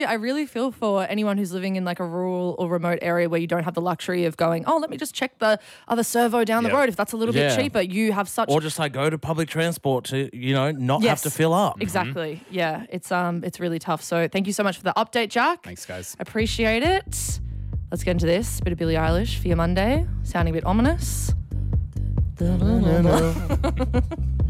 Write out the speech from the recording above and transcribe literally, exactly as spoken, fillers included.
I really feel for anyone who's living in like a rural or remote area where you don't have the luxury of going, oh, let me just check the other servo down Yep. the road if that's a little Yeah. bit cheaper. You have such... Or just like go to public transport to, you know, not Yes. have to fill up. Exactly. Yeah, it's um, it's really tough. So thank you so much for the update, Jack. Thanks, guys. Appreciate it. Let's get into this. Bit of Billie Eilish for your Monday. Sounding a bit ominous.